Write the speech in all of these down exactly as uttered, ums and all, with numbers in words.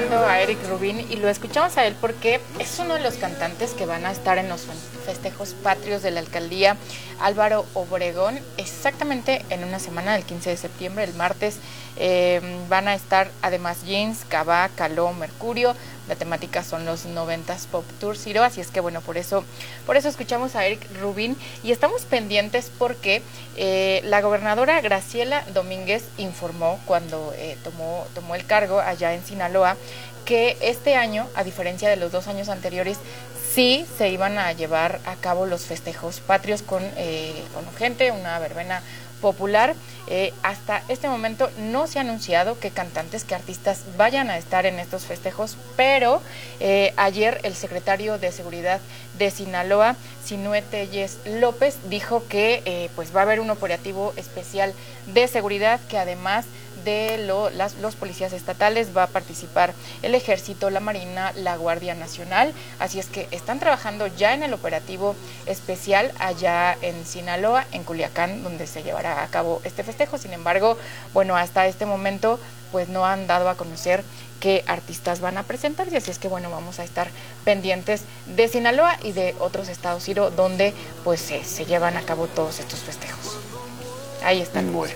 escuchando a Eric Rubin y lo escuchamos a él porque es uno de los cantantes que van a estar en los festejos patrios de la alcaldía Álvaro Obregón, exactamente en una semana, del quince de septiembre, el martes. Eh, van a estar además Jeans, Cabá, Caló, Mercurio. La temática son los noventas Pop Tour Ciro, así es que bueno, por eso, por eso escuchamos a Eric Rubin y estamos pendientes porque eh, la gobernadora Graciela Domínguez informó cuando eh, tomó, tomó el cargo allá en Sinaloa que este año, a diferencia de los dos años anteriores, sí se iban a llevar a cabo los festejos patrios con, eh, con gente, una verbena popular. Eh, hasta este momento no se ha anunciado qué cantantes, qué artistas vayan a estar en estos festejos, pero eh, ayer el secretario de Seguridad de Sinaloa, Sinue Telles López, dijo que eh, pues va a haber un operativo especial de seguridad, que además de lo, las, los policías estatales va a participar el Ejército, la Marina, la Guardia Nacional, así es que están trabajando ya en el operativo especial allá en Sinaloa, en Culiacán, donde se llevará a cabo este festejo. Sin embargo, bueno, hasta este momento pues no han dado a conocer qué artistas van a presentarse, así es que bueno, vamos a estar pendientes de Sinaloa y de otros estados, Ciro, donde pues se, se llevan a cabo todos estos festejos. Ahí están. Bueno.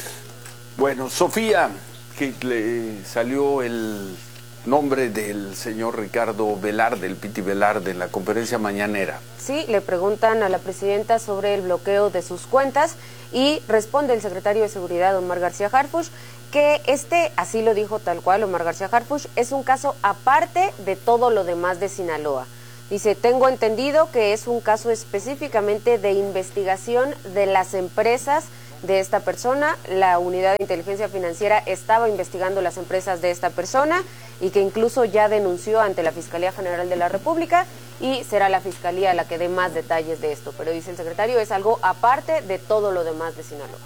Bueno, Sofía, que le salió el nombre del señor Ricardo Velarde, el Piti Velarde, en la conferencia mañanera. Sí, le preguntan a la presidenta sobre el bloqueo de sus cuentas y responde el secretario de Seguridad, Omar García Harfuch, que este, así lo dijo tal cual Omar García Harfuch, es un caso aparte de todo lo demás de Sinaloa. Dice, tengo entendido que es un caso específicamente de investigación de las empresas de esta persona. La unidad de inteligencia financiera estaba investigando las empresas de esta persona y que incluso ya denunció ante la Fiscalía General de la República y será la Fiscalía la que dé más detalles de esto. Pero dice el secretario, es algo aparte de todo lo demás de Sinaloa.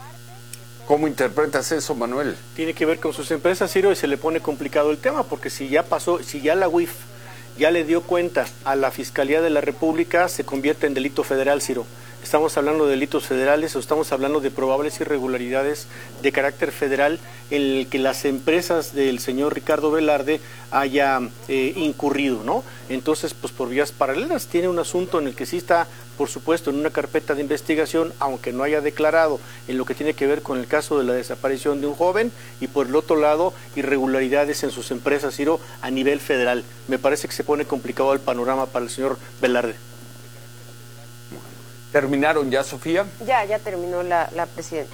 ¿Cómo interpretas eso, Manuel? Tiene que ver con sus empresas, Ciro, y se le pone complicado el tema, porque si ya pasó, si ya la U I F ya le dio cuenta a la Fiscalía de la República, se convierte en delito federal, Ciro. Estamos hablando de delitos federales o estamos hablando de probables irregularidades de carácter federal en el que las empresas del señor Ricardo Velarde haya eh, incurrido, ¿no? Entonces, pues por vías paralelas tiene un asunto en el que sí está, por supuesto, en una carpeta de investigación, aunque no haya declarado en lo que tiene que ver con el caso de la desaparición de un joven, y por el otro lado, irregularidades en sus empresas, Ciro, a nivel federal. Me parece que se pone complicado el panorama para el señor Velarde. ¿Terminaron ya, Sofía? Ya, ya terminó la, la presidenta.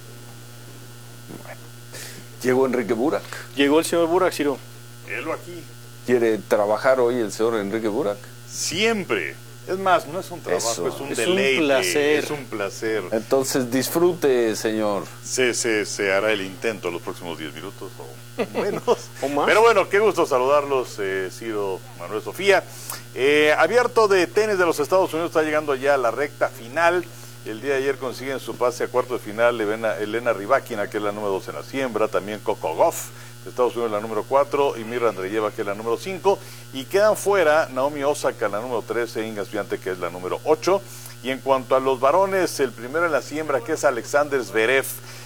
Bueno. ¿Llegó Enrique Burak? Llegó el señor Burak, Ciro. Helo aquí. ¿Quiere trabajar hoy el señor Enrique Burak? Siempre. Es más, no es un trabajo, Eso. es un es deleite. Un placer. Es un placer. Entonces disfrute, señor. Se, se, se hará el intento los próximos diez minutos o menos. ¿O más? Pero bueno, qué gusto saludarlos, eh, Ciro, Manuel, Sofía. Eh, abierto de tenis de los Estados Unidos está llegando ya a la recta final. El día de ayer consiguen su pase a cuarto de final Elena, Elena Rybakina, que es la número dos en la siembra, también Coco Gauff de Estados Unidos, la número cuatro, y Mirra Andreeva, que es la número cinco, y quedan fuera Naomi Osaka, la número trece, e Inga Swiatek, que es la número ocho. Y en cuanto a los varones, el primero en la siembra, que es Alexander Zverev,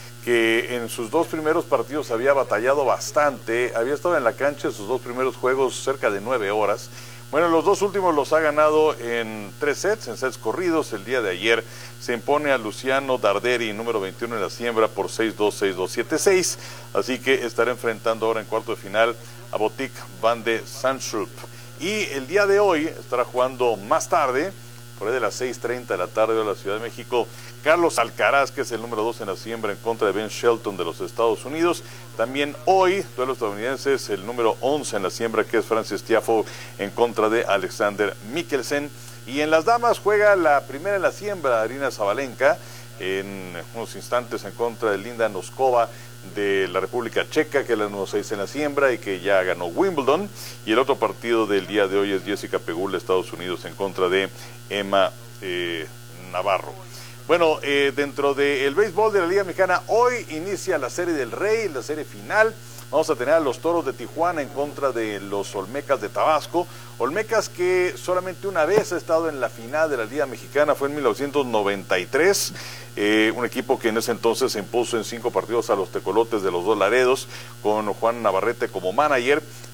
que en sus dos primeros partidos había batallado bastante, había estado en la cancha en sus dos primeros juegos cerca de nueve horas. Bueno, los dos últimos los ha ganado en tres sets, en sets corridos. El día de ayer se impone a Luciano Darderi, número veintiuno en la siembra, por seis dos, seis dos, siete seis. Así que estará enfrentando ahora en cuarto de final a Botic van de Sandschulp. Y el día de hoy estará jugando más tarde, por ahí de las seis treinta de la tarde de la Ciudad de México, Carlos Alcaraz, que es el número dos en la siembra, en contra de Ben Shelton de los Estados Unidos. También hoy, duelo estadounidenses, el número once en la siembra, que es Frances Tiafoe, en contra de Alexander Mikkelsen. Y en las damas juega la primera en la siembra, Aryna Sabalenka, en unos instantes en contra de Linda Noskova de la República Checa, que es la número seis en la siembra y que ya ganó Wimbledon. Y el otro partido del día de hoy es Jessica Pegula, Estados Unidos, en contra de Emma eh, Navarro. Bueno, eh, dentro del béisbol de la Liga Mexicana, hoy inicia la Serie del Rey, la serie final. Vamos a tener a los Toros de Tijuana en contra de los Olmecas de Tabasco. Olmecas que solamente una vez ha estado en la final de la Liga Mexicana, fue en mil novecientos noventa y tres. Eh, un equipo que en ese entonces se impuso en cinco partidos a los Tecolotes de los Dos Laredos, con Juan Navarrete como manager.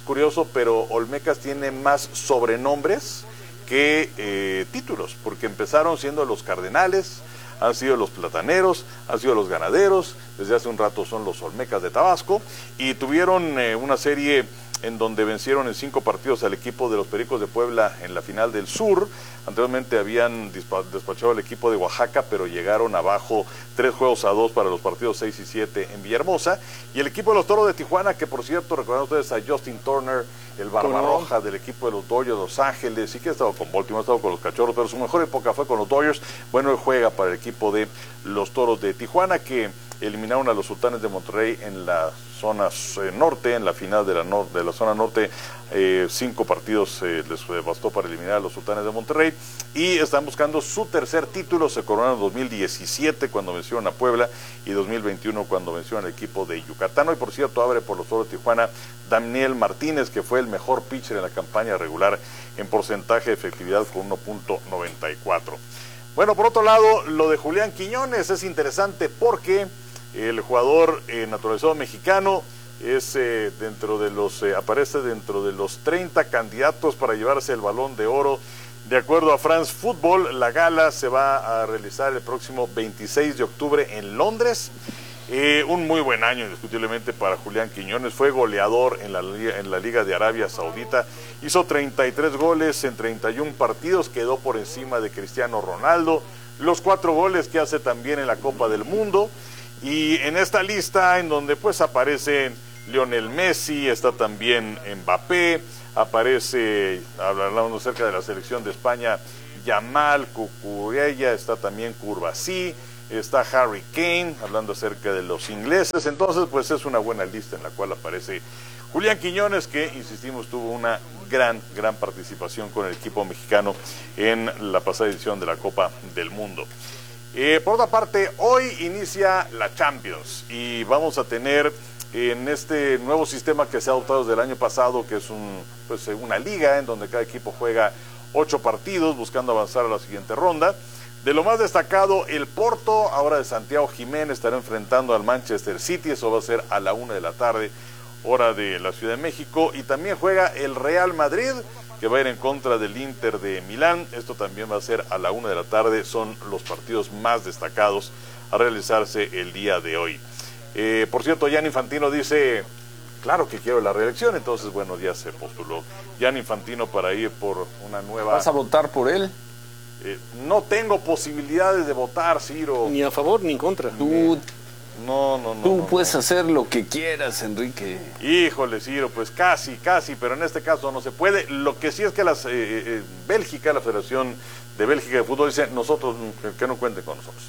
curioso, pero Olmecas tiene más sobrenombres que eh, títulos, porque empezaron siendo los Cardenales, han sido los Plataneros, han sido los Ganaderos, desde hace un rato son los Olmecas de Tabasco, y tuvieron eh, una serie en donde vencieron en cinco partidos al equipo de los Pericos de Puebla en la final del Sur. Anteriormente habían despachado al equipo de Oaxaca, pero llegaron abajo tres juegos a dos para los partidos seis y siete en Villahermosa. Y el equipo de los Toros de Tijuana, que por cierto, recuerdan ustedes a Justin Turner, el Barbarroja del equipo de los Dodgers de Los Ángeles, sí que ha estado con Baltimore, ha estado con los Cachorros, pero su mejor época fue con los Dodgers. Bueno, él juega para el equipo de los Toros de Tijuana, que eliminaron a los Sultanes de Monterrey en la zona eh, norte, en la final de la, nor de la zona norte. Eh, cinco partidos eh, les bastó para eliminar a los Sultanes de Monterrey, y están buscando su tercer título. Se coronaron en dos mil diecisiete cuando vencieron a Puebla, y dos mil veintiuno cuando vencieron al equipo de Yucatán. Hoy, por cierto, abre por los Toros de Tijuana Daniel Martínez, que fue el mejor pitcher en la campaña regular en porcentaje de efectividad con uno punto noventa y cuatro. Bueno, por otro lado, lo de Julián Quiñones es interesante porque el jugador eh, naturalizado mexicano es eh, dentro de los eh, aparece dentro de los treinta candidatos para llevarse el Balón de Oro. De acuerdo a France Football, la gala se va a realizar el próximo veintiséis de octubre en Londres. Eh, un muy buen año indiscutiblemente para Julián Quiñones. Fue goleador en la, en la Liga de Arabia Saudita, hizo treinta y tres goles en treinta y uno partidos, quedó por encima de Cristiano Ronaldo, los cuatro goles que hace también en la Copa del Mundo. Y en esta lista, en donde pues aparece Lionel Messi, está también Mbappé, aparece, hablando acerca de la selección de España, Yamal, Cucurella, está también Curvasí, está Harry Kane, hablando acerca de los ingleses. Entonces pues es una buena lista en la cual aparece Julián Quiñones, que insistimos tuvo una gran, gran participación con el equipo mexicano en la pasada edición de la Copa del Mundo. Eh, por otra parte, hoy inicia la Champions y vamos a tener en este nuevo sistema que se ha adoptado desde el año pasado, que es un, pues, una liga en donde cada equipo juega ocho partidos buscando avanzar a la siguiente ronda. De lo más destacado, el Porto, ahora de Santiago Jiménez, estará enfrentando al Manchester City. Eso va a ser a la una de la tarde, hora de la Ciudad de México. Y también juega el Real Madrid, que va a ir en contra del Inter de Milán. Esto también va a ser a la una de la tarde. Son los partidos más destacados a realizarse el día de hoy. Eh, por cierto, Gianni Infantino dice, claro que quiero la reelección. Entonces, bueno, ya se postuló Gianni Infantino para ir por una nueva... ¿Vas a votar por él? Eh, no tengo posibilidades de votar, Ciro. Ni a favor ni en contra. Tú, no, no, no. tú no, puedes no. hacer lo que quieras, Enrique. Híjole, Ciro, pues casi, casi, pero en este caso no se puede. Lo que sí es que las, eh, eh, Bélgica, la Federación de Bélgica de Fútbol, dice, nosotros, que no cuenten con nosotros.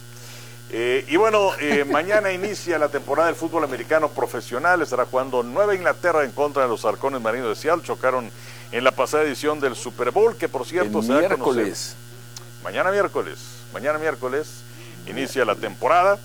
Eh, y bueno, eh, mañana inicia la temporada del fútbol americano profesional. Estará jugando Nueva Inglaterra en contra de los Halcones Marinos de Seattle. Chocaron en la pasada edición del Super Bowl, que por cierto el se va a miércoles. conocer. Mañana miércoles, mañana miércoles inicia la temporada.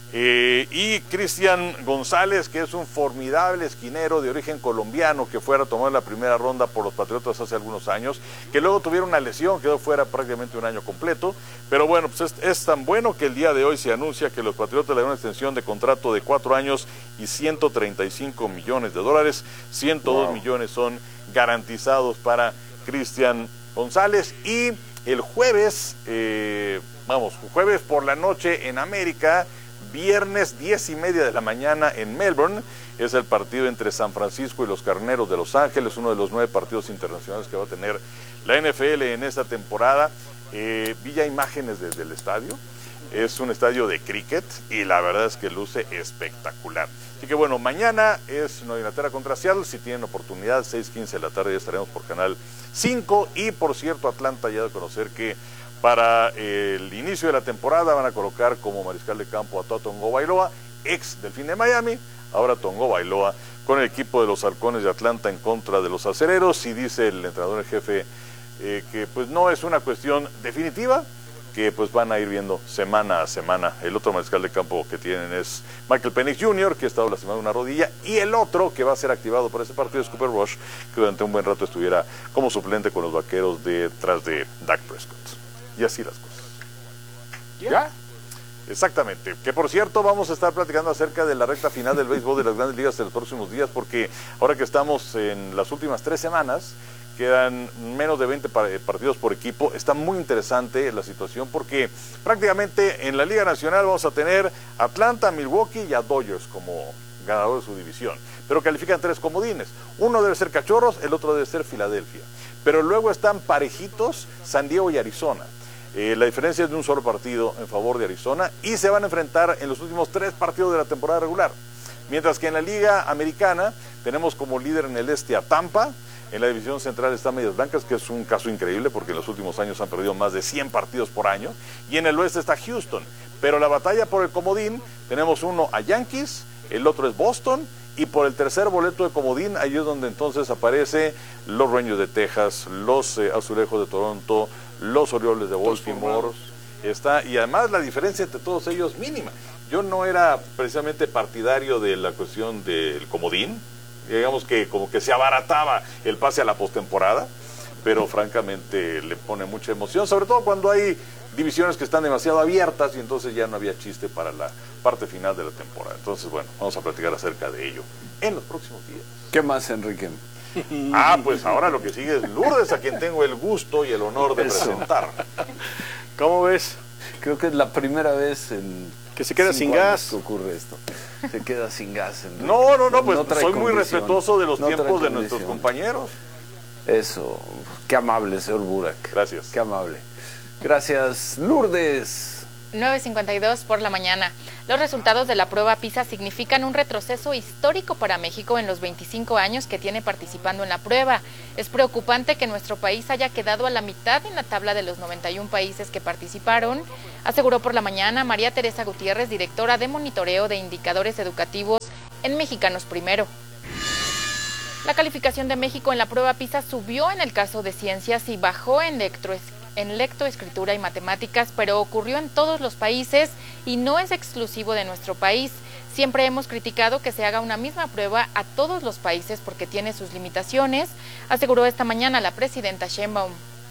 Eh, y Cristian González, que es un formidable esquinero de origen colombiano, que fuera tomado en la primera ronda por los Patriotas hace algunos años, que luego tuvieron una lesión, quedó fuera prácticamente un año completo, pero bueno, pues es, es tan bueno que el día de hoy se anuncia que los Patriotas le dan una extensión de contrato de cuatro años y ciento treinta y cinco millones de dólares, ciento dos wow. millones son garantizados para Cristian González. Y el jueves, eh, vamos, jueves por la noche en América, viernes diez y media de la mañana en Melbourne, es el partido entre San Francisco y los Carneros de Los Ángeles, uno de los nueve partidos internacionales que va a tener la N F L en esta temporada. Eh, vi ya imágenes desde el estadio, es un estadio de cricket y la verdad es que luce espectacular. Así que bueno, mañana es Nueva Inglaterra contra Seattle. Si tienen oportunidad, seis quince de la tarde ya estaremos por Canal cinco. Y por cierto, Atlanta ya de conocer que para el inicio de la temporada van a colocar como mariscal de campo a Tongo Bailoa, ex Delfín de Miami. Ahora Tongo Bailoa con el equipo de los Halcones de Atlanta en contra de los Acereros. Y dice el entrenador en jefe eh, que pues no es una cuestión definitiva, que pues van a ir viendo semana a semana. El otro mariscal de campo que tienen es Michael Penix junior, que ha estado lastimado una rodilla, y el otro que va a ser activado para ese partido es Cooper Rush, que durante un buen rato estuviera como suplente con los Vaqueros detrás de Dak Prescott. Y así las cosas. ¿Ya? Exactamente, que por cierto vamos a estar platicando acerca de la recta final del béisbol de las grandes ligas en los próximos días, porque ahora que estamos en las últimas tres semanas, quedan menos de veinte partidos por equipo. Está muy interesante la situación porque prácticamente en la Liga Nacional vamos a tener Atlanta, Milwaukee y a Dodgers como ganador de su división, pero califican tres comodines. Uno debe ser Cachorros, el otro debe ser Filadelfia, pero luego están parejitos San Diego y Arizona. Eh, la diferencia es de un solo partido en favor de Arizona y se van a enfrentar en los últimos tres partidos de la temporada regular. Mientras que en la Liga Americana tenemos como líder en el este a Tampa, en la división central está Medias Blancas, que es un caso increíble porque en los últimos años han perdido más de cien partidos por año, y en el oeste está Houston. Pero la batalla por el comodín, tenemos uno a Yankees, el otro es Boston, y por el tercer boleto de comodín, ahí es donde entonces aparece los Rangers de Texas, los eh, Azulejos de Toronto, los Orioles de Baltimore, está, y además la diferencia entre todos ellos mínima. Yo no era precisamente partidario de la cuestión del comodín, digamos que como que se abarataba el pase a la postemporada, pero francamente le pone mucha emoción, sobre todo cuando hay divisiones que están demasiado abiertas y entonces ya no había chiste para la parte final de la temporada. Entonces, bueno, vamos a platicar acerca de ello en los próximos días. ¿Qué más, Enrique? Ah, pues ahora lo que sigue es Lourdes, a quien tengo el gusto y el honor de Eso. presentar. ¿Cómo ves? Creo que es la primera vez en Que se queda cinco sin años gas. que ocurre esto. Se queda sin gas, Enrique. No, no, no, pues trae soy muy condición. respetuoso de los No trae tiempos de nuestros condición. compañeros. Eso, qué amable, señor Burak. Gracias. Qué amable. Gracias, Lourdes. nueve cincuenta y dos por la mañana. Los resultados de la prueba PISA significan un retroceso histórico para México en los veinticinco años que tiene participando en la prueba. Es preocupante que nuestro país haya quedado a la mitad en la tabla de los noventa y un países que participaron, aseguró por la mañana María Teresa Gutiérrez, directora de monitoreo de indicadores educativos en Mexicanos Primero. La calificación de México en la prueba PISA subió en el caso de ciencias y bajó en lectoescritura. en lectoescritura y matemáticas, pero ocurrió en todos los países y no es exclusivo de nuestro país. Siempre hemos criticado que se haga una misma prueba a todos los países porque tiene sus limitaciones, aseguró esta mañana la presidenta Sheinbaum.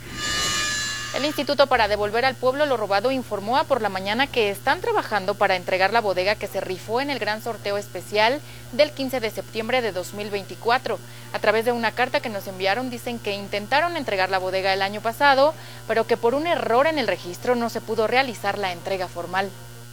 El Instituto para Devolver al Pueblo lo Robado informó a por la mañana que están trabajando para entregar la bodega que se rifó en el gran sorteo especial del quince de septiembre de dos mil veinticuatro. A través de una carta que nos enviaron dicen que intentaron entregar la bodega el año pasado, pero que por un error en el registro no se pudo realizar la entrega formal.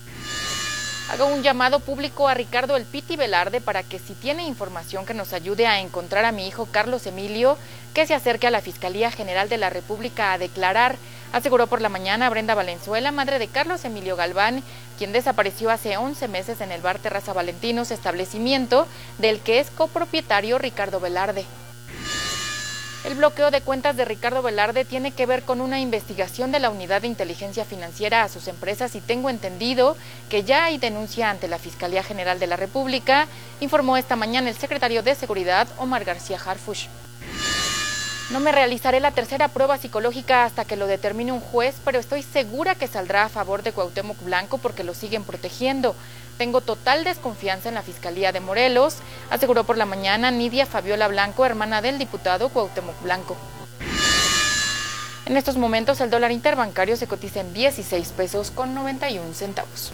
Hago un llamado público a Ricardo El Piti Velarde para que si tiene información que nos ayude a encontrar a mi hijo Carlos Emilio, que se acerque a la Fiscalía General de la República a declarar, aseguró por la mañana Brenda Valenzuela, madre de Carlos Emilio Galván, quien desapareció hace once meses en el bar Terraza Valentinos, establecimiento del que es copropietario Ricardo Velarde. El bloqueo de cuentas de Ricardo Velarde tiene que ver con una investigación de la Unidad de Inteligencia Financiera a sus empresas y tengo entendido que ya hay denuncia ante la Fiscalía General de la República, informó esta mañana el secretario de Seguridad, Omar García Harfuch. No me realizaré la tercera prueba psicológica hasta que lo determine un juez, pero estoy segura que saldrá a favor de Cuauhtémoc Blanco porque lo siguen protegiendo. Tengo total desconfianza en la Fiscalía de Morelos, aseguró por la mañana Nidia Fabiola Blanco, hermana del diputado Cuauhtémoc Blanco. En estos momentos el dólar interbancario se cotiza en dieciséis pesos con noventa y un centavos.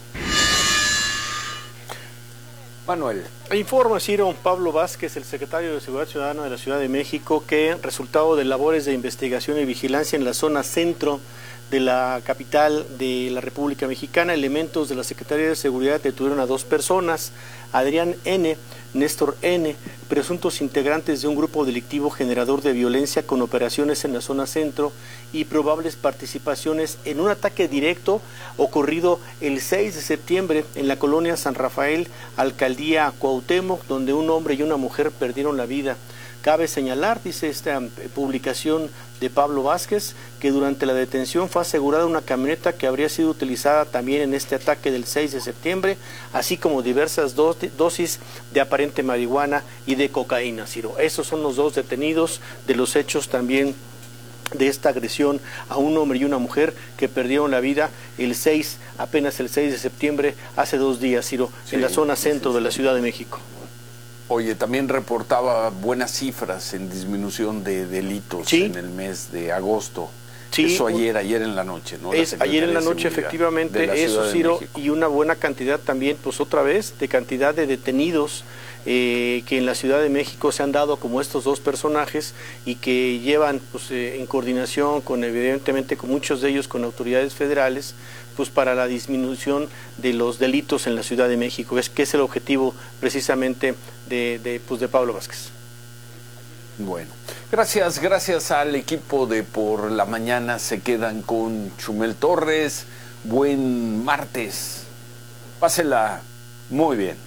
Manuel. Informa Ciro Pablo Vázquez, el secretario de Seguridad Ciudadana de la Ciudad de México, que resultado de labores de investigación y vigilancia en la zona centro de la capital de la República Mexicana, elementos de la Secretaría de Seguridad detuvieron a dos personas, Adrián N., Néstor N., presuntos integrantes de un grupo delictivo generador de violencia con operaciones en la zona centro y probables participaciones en un ataque directo ocurrido el seis de septiembre en la colonia San Rafael, alcaldía Cuauhtémoc, donde un hombre y una mujer perdieron la vida. Cabe señalar, dice esta publicación de Pablo Vázquez, que durante la detención fue asegurada una camioneta que habría sido utilizada también en este ataque del seis de septiembre, así como diversas dosis de aparente marihuana y de cocaína, Ciro. Esos son los dos detenidos de los hechos también de esta agresión a un hombre y una mujer que perdieron la vida el seis, apenas el seis de septiembre, hace dos días, Ciro, sí, en la zona centro sí, sí, de la Ciudad de México. Oye, también reportaba buenas cifras en disminución de delitos, ¿sí?, en el mes de agosto. Sí, eso ayer, ayer en la noche, ¿no? Es ayer en la noche, efectivamente, eso, Ciro, y una buena cantidad también, pues otra vez, de cantidad de detenidos eh, que en la Ciudad de México se han dado como estos dos personajes y que llevan, pues, eh, en coordinación con, evidentemente, con muchos de ellos, con autoridades federales, pues para la disminución de los delitos en la Ciudad de México, es que es el objetivo precisamente de, de, pues, de Pablo Vázquez. Bueno, gracias, gracias al equipo de Por la Mañana. Se quedan con Chumel Torres. Buen martes. Pásela muy bien.